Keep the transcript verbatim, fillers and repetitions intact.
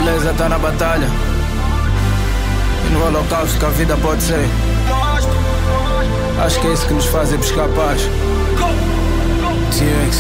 beleza tá na batalha e no holocausto que a vida pode ser. Acho que é isso que nos faz ir buscar paz. T X